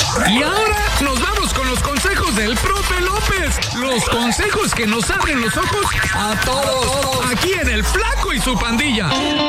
Y ahora nos vamos con los consejos del profe López. Los consejos que nos abren los ojos a todos. Aquí en El Flaco y su pandilla.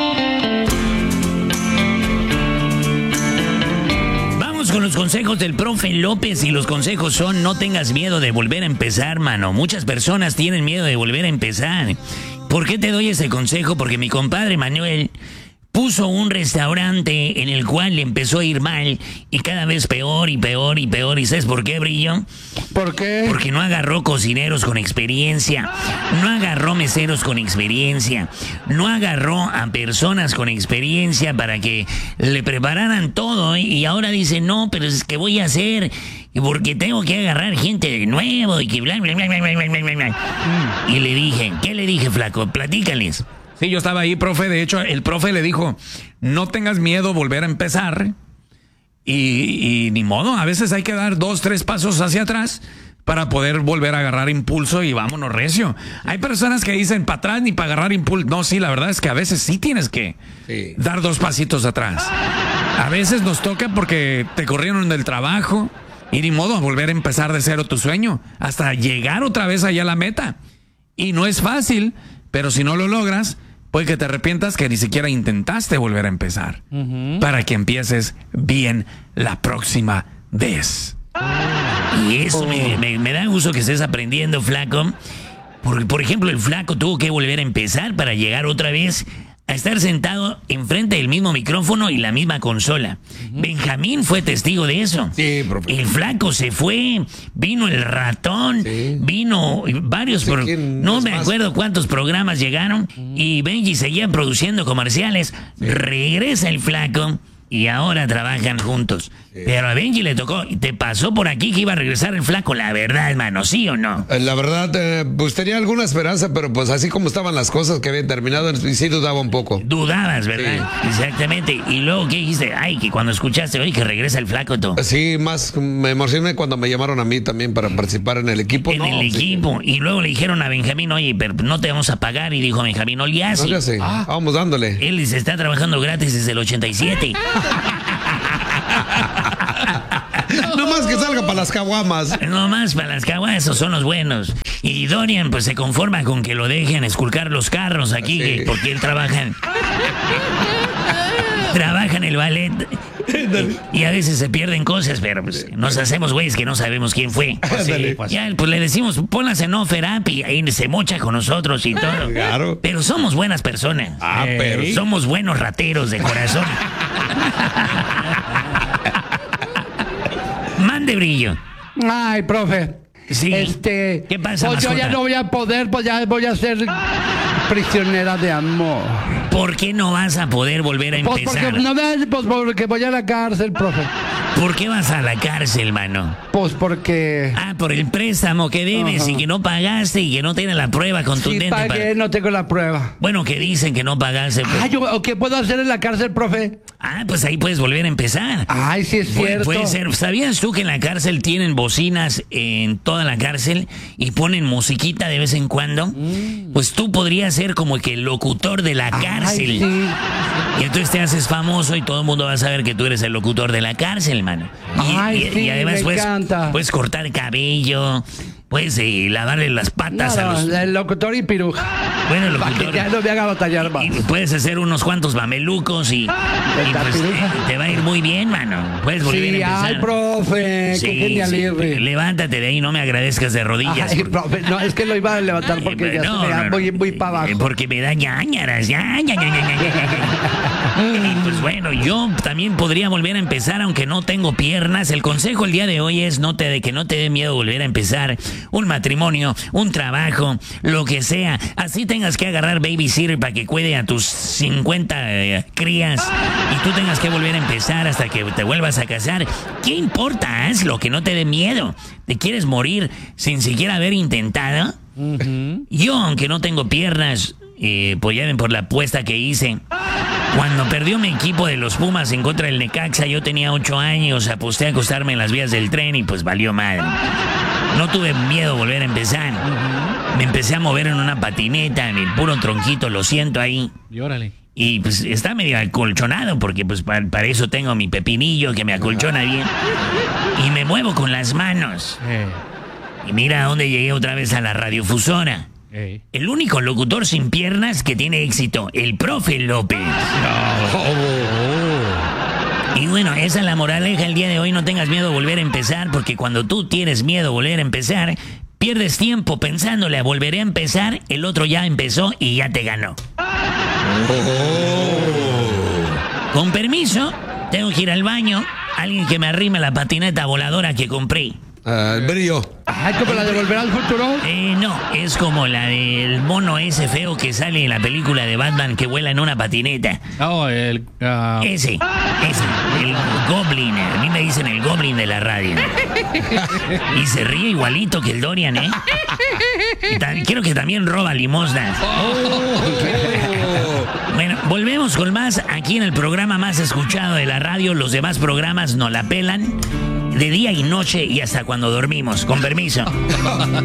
Vamos con los consejos del profe López, y los consejos son: no tengas miedo de volver a empezar, mano. Muchas personas tienen miedo de volver a empezar. ¿Por qué te doy ese consejo? Porque mi compadre Manuel puso un restaurante en el cual le empezó a ir mal, y cada vez peor y peor y peor. ¿Y sabes por qué, Brillo? ¿Por qué? Porque no agarró cocineros con experiencia, no agarró meseros con experiencia, no agarró a personas con experiencia para que le prepararan todo, ¿eh? Y ahora dice, no, pero es que voy a hacer, porque tengo que agarrar gente de nuevo y que bla, bla, bla, bla, bla, bla, bla, bla. Y le dije, ¿qué le dije, flaco? Platícales. Sí, yo estaba ahí, profe. De hecho, el profe le dijo, no tengas miedo volver a empezar. Y ni modo, a veces hay que dar 2, 3 pasos hacia atrás para poder volver a agarrar impulso y vámonos recio. Hay personas que dicen, para atrás ni para agarrar impulso. No, sí, la verdad es que a veces sí tienes que dar 2 pasitos atrás. A veces nos toca porque te corrieron del trabajo y ni modo, volver a empezar de cero tu sueño hasta llegar otra vez allá a la meta. Y no es fácil, pero si no lo logras, puede que te arrepientas que ni siquiera intentaste volver a empezar. Para que empieces bien la próxima vez. Y eso me da gusto que estés aprendiendo, flaco. Porque, por ejemplo, el flaco tuvo que volver a empezar para llegar otra vez a estar sentado enfrente del mismo micrófono y la misma consola. Benjamín fue testigo de eso. Sí, profe. El flaco se fue, vino el ratón, vino varios... no me acuerdo cuántos programas llegaron, y Benji seguía produciendo comerciales. Regresa el flaco y ahora trabajan juntos. Pero a Benji le tocó, y te pasó por aquí que iba a regresar el flaco, la verdad, hermano, ¿sí o no? La verdad, pues tenía alguna esperanza, pero pues así como estaban las cosas que habían terminado, sí dudaba un poco. Dudabas, ¿verdad? Sí. Exactamente. Y luego, ¿qué dijiste? Ay, que cuando escuchaste, oye, que regresa el flaco, tú. Sí, más me emocioné cuando me llamaron a mí también para participar en el equipo. En el equipo. Y luego le dijeron a Benjamín, oye, pero no te vamos a pagar. Y dijo Benjamín, no le hace. No, vamos dándole. Él se está trabajando gratis desde el 87. No más que salga para las caguamas. No más para las caguamas, esos son los buenos. Y Dorian pues se conforma con que lo dejen esculcar los carros aquí, porque él trabaja en el ballet. Y a veces se pierden cosas, pero pues nos hacemos güeyes que no sabemos quién fue. Ya pues le decimos, pónganse en offer up, y ahí se mocha con nosotros y todo. Claro. Pero somos buenas personas. Pero somos buenos rateros de corazón. Mande, Brillo. Ay, profe. Sí. ¿Qué pasa, pues yo ya no voy a poder, pues ya voy a ser prisionera de amor. ¿Por qué no vas a poder volver a empezar? Porque voy a la cárcel, profe. ¿Por qué vas a la cárcel, mano? Pues porque... por el préstamo que debes y que no pagaste y que no tienes la prueba contundente. Sí pagué, no tengo la prueba. Bueno, que dicen que no pagaste. Pues... ¿Qué puedo hacer en la cárcel, profe? Pues ahí puedes volver a empezar. Ay, sí es cierto. Puede ser. ¿Sabías tú que en la cárcel tienen bocinas en toda la cárcel y ponen musiquita de vez en cuando? Pues tú podrías ser como que el locutor de la cárcel. Sí. Y entonces te haces famoso y todo el mundo va a saber que tú eres el locutor de la cárcel, mano. Y además puedes cortar cabello, puedes lavarle las patas a los... el locutor y piruja. Bueno, el locutor... Para que ya no me haga batallar más. Y puedes hacer unos cuantos mamelucos y pues, te va a ir muy bien, mano. Puedes volver a empezar. Ay, profe, qué genial. Levántate de ahí, no me agradezcas de rodillas. Ay, profe, no, es que lo iba a levantar porque ya se me da muy para abajo. Porque me da ñañaras, Y pues bueno, yo también podría volver a empezar aunque no tengo piernas. El consejo el día de hoy es que no te dé miedo volver a empezar un matrimonio, un trabajo, lo que sea. Así tengas que agarrar babysitter para que cuide a tus 50 crías y tú tengas que volver a empezar hasta que te vuelvas a casar. ¿Qué importa? Hazlo, que no te dé miedo. ¿Te quieres morir sin siquiera haber intentado? Yo, aunque no tengo piernas, pues ya ven por la apuesta que hice. Cuando perdió mi equipo de los Pumas en contra del Necaxa, yo tenía 8 años, aposté a acostarme en las vías del tren y pues valió madre. No tuve miedo a volver a empezar. Me empecé a mover en una patineta, en el puro tronquito, lo siento ahí. Y órale. Y pues está medio acolchonado porque pues para eso tengo mi pepinillo que me acolchona bien. Y me muevo con las manos. Y mira a dónde llegué otra vez a la radiofusora. El único locutor sin piernas que tiene éxito, el profe López. Y bueno, esa es la moraleja el día de hoy. No tengas miedo a volver a empezar, porque cuando tú tienes miedo a volver a empezar, pierdes tiempo pensándole a volver a empezar, el otro ya empezó y ya te ganó. Con permiso, tengo que ir al baño. Alguien que me arrime la patineta voladora que compré. El brillo. ¿Es como la de Volver al Futuro? No, es como la del mono ese feo que sale en la película de Batman que vuela en una patineta. Ese, el Goblin. A mí me dicen el Goblin de la radio. Y se ríe igualito que el Dorian, ¿eh? Y creo que también roba limosnas. Bueno, volvemos con más aquí en el programa más escuchado de la radio. Los demás programas nos la pelan de día y noche y hasta cuando dormimos. Con permiso.